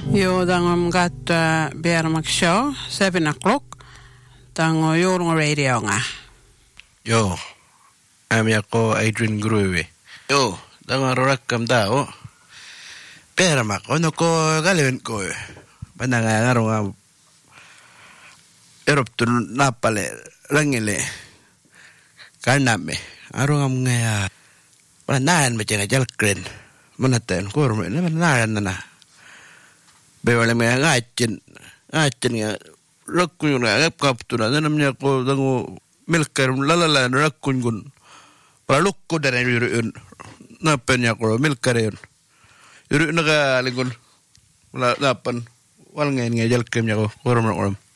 Jo, dan gaat Bermak Show, 7 o'clock. Dan jorong radio nga. Yo, ami ako Adrian Gruwe. Yo, dan rakam tao. Bermak, ono ko galawin ko. Panangangaro nga. Eroptun napale, rangile. Karname. Aro nga mga pananayan mo dyan nga jalkren. Manatan, kurma, naman na. Bewala mga ngachin nga rakun yun nga kapto na nanam niya ko dango milkar lalala rakun gun para lukko dara yun napan niya ko milkar yun yun nakalingon wala napan wal ngayon nga jalkem niya ko kurma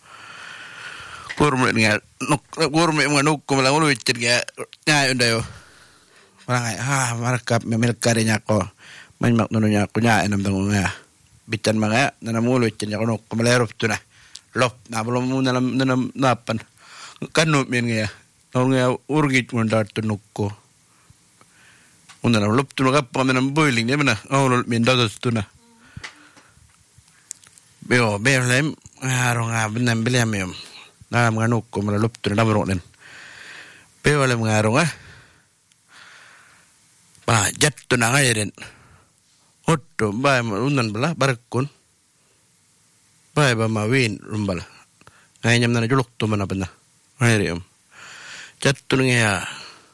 nga kurma mga nukko malang uluwitsin nga yun dayo parang nga marakap milkar niya ko manyak nuno niya ko niya enam dango nga bitan mga nanamulo niya ko kumalerop to na lop na belum mo napan kanut min nga nga urgit mo darto nukko una na lop to na pa man boiling niya na awol min dados to na beo berlem aro nga benam bilem yum na mga nukko mala lop to na bro nen beo lem nga aro nga pa jat to na nga yen Otto, bay unan bala barakun. Bay ba mawin rumbala. Ngayam na julok to manapana. Ngayrium. Jatun nga.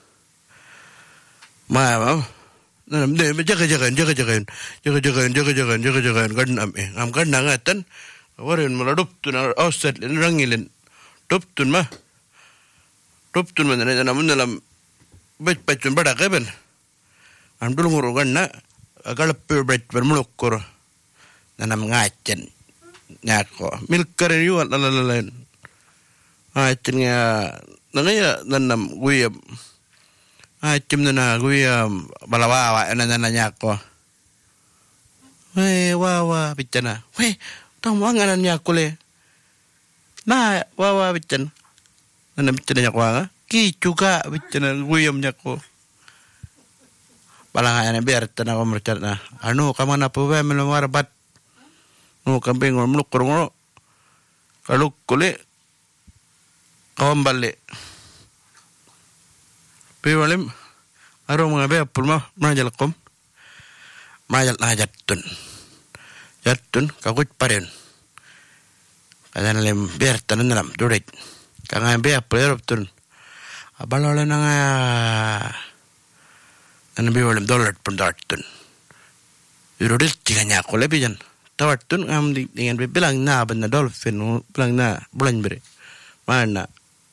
Ma nanam de jaga kan am kan ngatan. Warin maladop tun offset rangilin. Doptun ma. Doptun man na namunam bet pacun bada kaben. Am dulunguro kan na agalap pebret bermulukkur nanam ngacen nyako milkaren yuan lalalain ngacen nga nangaya nanam guyam ngacem nana guyam balawawa nana nyako wawa bicana tong wanganan nyako le na wawa bican nanam bicana nyako nga ki juga bicana guyam nyako Palangan biar tanah komercat na. Anu kamana po ba melamar bat. Nu kambing ngomluk kurungo. Kalau kule kawam balik. Piwalim aro mga be pulma majal kom. Majal na jatun. Jatun kakut paren. Kadan lem biar tanah dalam durit. Kangan be pulero tun. Abalole na nga Ano biwalim $1 per dartun. Yurudil tinganya ko lebihan. Tawartun ngam dengan bilang na ban na dolphin bilang na bulan beri. Mana